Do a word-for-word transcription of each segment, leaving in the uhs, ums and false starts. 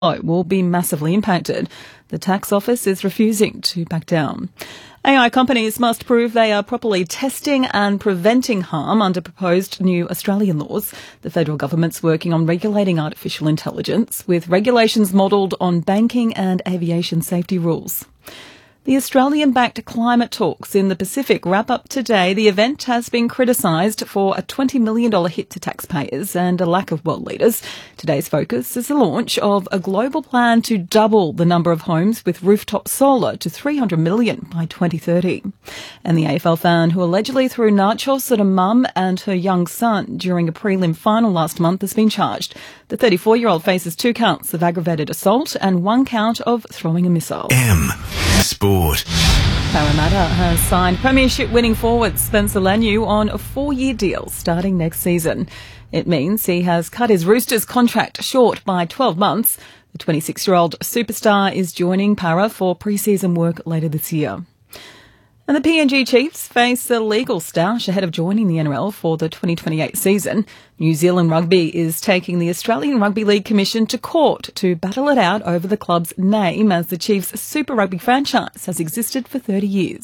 will be massively impacted. The tax office is refusing to back down. A I companies must prove they are properly testing and preventing harm under proposed new Australian laws. The federal government's working on regulating artificial intelligence, with regulations modelled on banking and aviation safety rules. The Australian-backed climate talks in the Pacific wrap up today. The event has been criticised for a twenty million dollars hit to taxpayers and a lack of world leaders. Today's focus is the launch of a global plan to double the number of homes with rooftop solar to three hundred million by twenty thirty. And the A F L fan who allegedly threw nachos at a mum and her young son during a prelim final last month has been charged. The thirty-four-year-old faces two counts of aggravated assault and one count of throwing a missile. M. Sport. Parramatta has signed premiership-winning forward Spencer Leniu on a four-year deal starting next season. It means he has cut his Roosters contract short by twelve months. The twenty-six-year-old superstar is joining Para for pre-season work later this year. And the P N G Chiefs face a legal stoush ahead of joining the N R L for the twenty twenty-eight season. New Zealand Rugby is taking the Australian Rugby League Commission to court to battle it out over the club's name, as the Chiefs' Super Rugby franchise has existed for thirty years.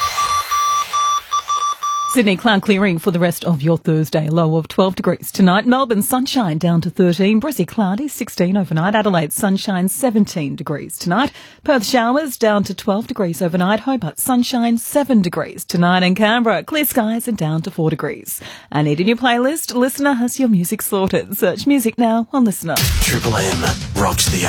Sydney, cloud clearing for the rest of your Thursday. Low of twelve degrees tonight. Melbourne, sunshine down to thirteen. Brizzy, cloudy, sixteen overnight. Adelaide, sunshine, seventeen degrees tonight. Perth, showers down to twelve degrees overnight. Hobart, sunshine, seven degrees tonight. And Canberra, clear skies and down to four degrees. And need a new playlist? Listener has your music sorted. Search music now on Listener. Triple M rocks the